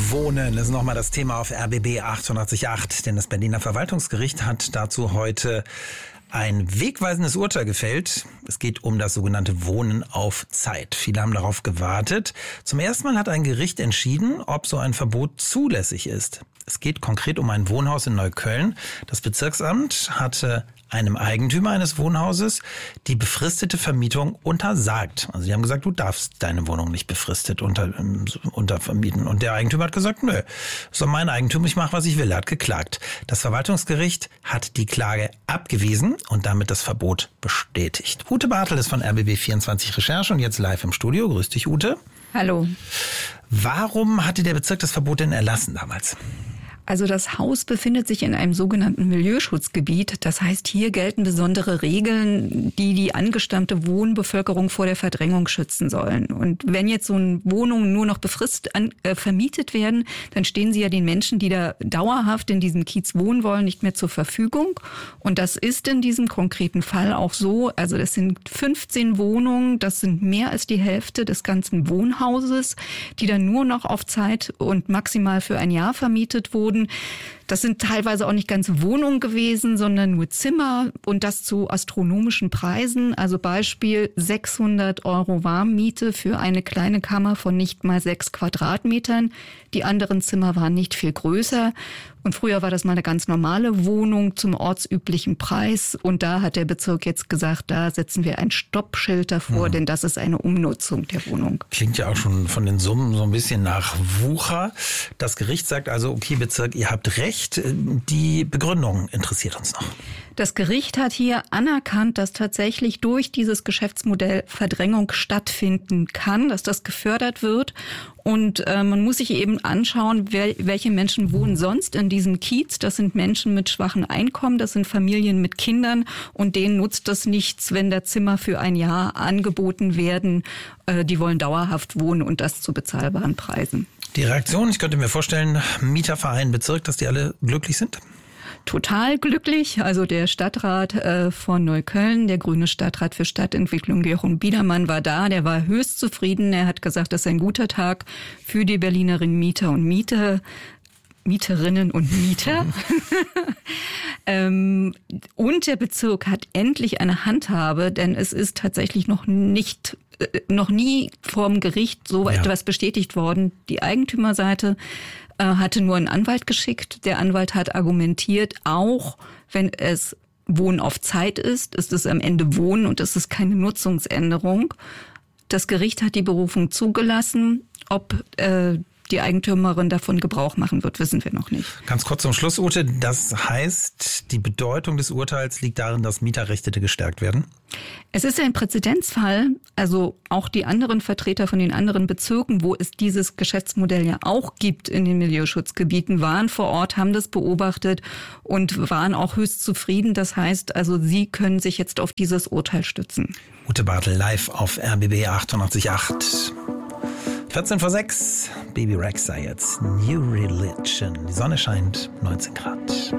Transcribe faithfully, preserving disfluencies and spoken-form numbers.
Wohnen ist nochmal das Thema auf R B B achtundachtzig Komma acht, denn das Berliner Verwaltungsgericht hat dazu heute ein wegweisendes Urteil gefällt. Es geht um das sogenannte Wohnen auf Zeit. Viele haben darauf gewartet. Zum ersten Mal hat ein Gericht entschieden, ob so ein Verbot zulässig ist. Es geht konkret um ein Wohnhaus in Neukölln. Das Bezirksamt hatte einem Eigentümer eines Wohnhauses die befristete Vermietung untersagt. Also die haben gesagt, du darfst deine Wohnung nicht befristet unter, untervermieten. Und der Eigentümer hat gesagt, nö, ist doch mein Eigentum, ich mache, was ich will. Er hat geklagt. Das Verwaltungsgericht hat die Klage abgewiesen und damit das Verbot bestätigt. Ute Bartel ist von R B B vierundzwanzig Recherche und jetzt live im Studio. Grüß dich, Ute. Hallo. Warum hatte der Bezirk das Verbot denn erlassen damals? Also das Haus befindet sich in einem sogenannten Milieuschutzgebiet. Das heißt, hier gelten besondere Regeln, die die angestammte Wohnbevölkerung vor der Verdrängung schützen sollen. Und wenn jetzt so eine Wohnungen nur noch befristet an, äh, vermietet werden, dann stehen sie ja den Menschen, die da dauerhaft in diesem Kiez wohnen wollen, nicht mehr zur Verfügung. Und das ist in diesem konkreten Fall auch so. Also das sind fünfzehn Wohnungen, das sind mehr als die Hälfte des ganzen Wohnhauses, die dann nur noch auf Zeit und maximal für ein Jahr vermietet wurden. Das sind teilweise auch nicht ganze Wohnungen gewesen, sondern nur Zimmer und das zu astronomischen Preisen. Also Beispiel sechshundert Euro Warmmiete für eine kleine Kammer von nicht mal sechs Quadratmetern. Die anderen Zimmer waren nicht viel größer. Und früher war das mal eine ganz normale Wohnung zum ortsüblichen Preis. Und da hat der Bezirk jetzt gesagt, da setzen wir ein Stoppschild davor, mhm. denn das ist eine Umnutzung der Wohnung. Klingt ja auch schon von den Summen so ein bisschen nach Wucher. Das Gericht sagt also, okay Bezirk, ihr habt recht. Die Begründung interessiert uns noch. Das Gericht hat hier anerkannt, dass tatsächlich durch dieses Geschäftsmodell Verdrängung stattfinden kann, dass das gefördert wird. Und äh, man muss sich eben anschauen, wer, welche Menschen wohnen sonst in diesem Kiez. Das sind Menschen mit schwachen Einkommen, das sind Familien mit Kindern und denen nutzt das nichts, wenn da Zimmer für ein Jahr angeboten werden. Äh, die wollen dauerhaft wohnen und das zu bezahlbaren Preisen. Die Reaktion, ich könnte mir vorstellen, Mieterverein, Bezirk, dass die alle glücklich sind? Total glücklich. Also der Stadtrat äh, von Neukölln, der grüne Stadtrat für Stadtentwicklung, Jochen Biedermann, war da. Der war höchst zufrieden. Er hat gesagt, das ist ein guter Tag für die Berlinerinnen Mieter und Mieter. Mieterinnen und Mieter. ähm, und der Bezirk hat endlich eine Handhabe, denn es ist tatsächlich noch nicht, äh, noch nie vorm Gericht so ja. etwas bestätigt worden. Die Eigentümerseite äh, hatte nur einen Anwalt geschickt. Der Anwalt hat argumentiert, auch wenn es Wohnen auf Zeit ist, ist es am Ende Wohnen und es ist keine Nutzungsänderung. Das Gericht hat die Berufung zugelassen. Ob äh, die Eigentümerin davon Gebrauch machen wird, wissen wir noch nicht. Ganz kurz zum Schluss, Ute. Das heißt, die Bedeutung des Urteils liegt darin, dass Mieterrechte gestärkt werden? Es ist ja ein Präzedenzfall. Also auch die anderen Vertreter von den anderen Bezirken, wo es dieses Geschäftsmodell ja auch gibt in den Milieuschutzgebieten, waren vor Ort, haben das beobachtet und waren auch höchst zufrieden. Das heißt, also sie können sich jetzt auf dieses Urteil stützen. Ute Bartel live auf R B B achtundachtzig Komma acht. vierzehn vor sechs, Baby Rexha jetzt, New Religion. Die Sonne scheint, neunzehn Grad.